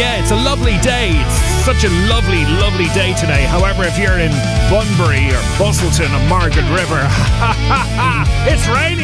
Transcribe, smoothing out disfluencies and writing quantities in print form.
yeah, it's a lovely day. It's such a lovely, lovely day today. However, if you're in Bunbury or Bustleton or Margaret River, it's raining.